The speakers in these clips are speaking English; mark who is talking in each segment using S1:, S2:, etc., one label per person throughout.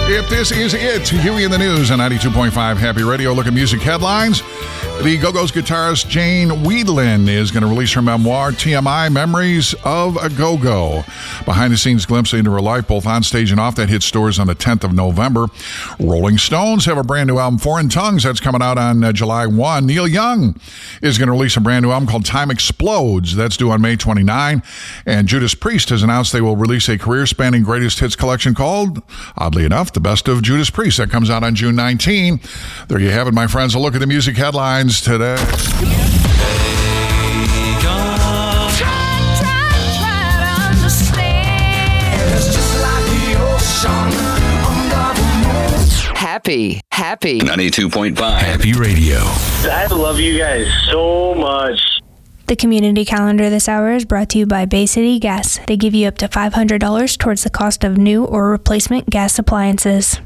S1: If this is it, Huey in the News on 92.5 Happy Radio. Look at music headlines. The Go-Go's guitarist Jane Wiedlin is going to release her memoir, TMI, Memories of a Go-Go. Behind-the-scenes glimpse into her life, both on stage and off, that hits stores on the 10th of November. Rolling Stones have a brand new album, Foreign Tongues, that's coming out on July 1. Neil Young is going to release a brand new album called Time Explodes. That's due on May 29. And Judas Priest has announced they will release a career-spanning greatest hits collection called, oddly enough, The Best of Judas Priest. That comes out on June 19. There you have it, my friends. A look at the music headlines today.
S2: Happy
S3: 92.5
S4: Happy Radio.
S5: I love you guys so much.
S6: The community calendar this hour is brought to you by Bay City Gas. They give you up to $500 towards the cost of new or replacement gas appliances.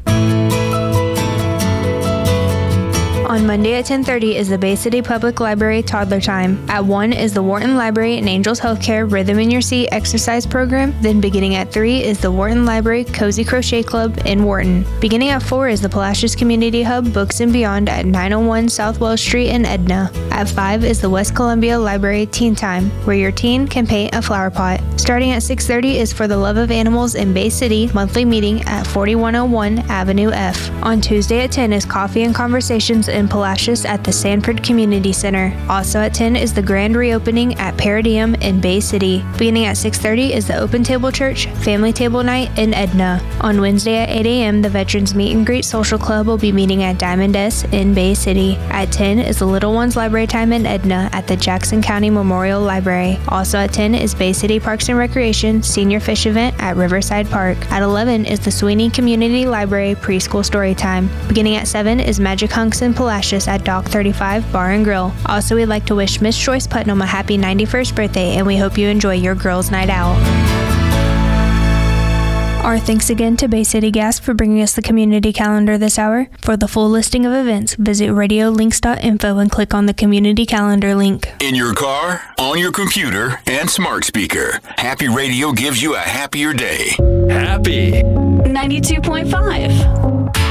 S6: On Monday at 10:30 is the Bay City Public Library Toddler Time. At 1 is the Wharton Library and Angels Healthcare Rhythm in Your Seat exercise program. Then beginning at 3 is the Wharton Library Cozy Crochet Club in Wharton. Beginning at 4 is the Palacios Community Hub Books and Beyond at 901 South Wells Street in Edna. At 5 is the West Columbia Library Teen Time, where your teen can paint a flower pot. Starting at 6:30 is For the Love of Animals in Bay City monthly meeting at 4101 Avenue F. On Tuesday at 10 is Coffee and Conversations in Palacios at the Sanford Community Center. Also at 10 is the grand reopening at Paradigm in Bay City. Beginning at 6:30 is the Open Table Church Family Table Night in Edna. On Wednesday at 8 a.m., the Veterans Meet and Greet Social Club will be meeting at Diamond S in Bay City. At 10 is the Little Ones Library Time in Edna at the Jackson County Memorial Library. Also at 10 is Bay City Parks and Recreation Senior Fish Event at Riverside Park. At 11 is the Sweeney Community Library Preschool Story Time. Beginning at 7 is Magic Hunks in Palacios at Dock 35 Bar and Grill. Also, we'd like to wish Miss Joyce Putnam a happy 91st birthday, and we hope you enjoy your girls' night out. Our thanks again to Bay City Gas for bringing us the community calendar this hour. For the full listing of events, visit radiolinks.info and click on the community calendar link.
S4: In your car, on your computer, and smart speaker, Happy Radio gives you a happier day. Happy
S7: 92.5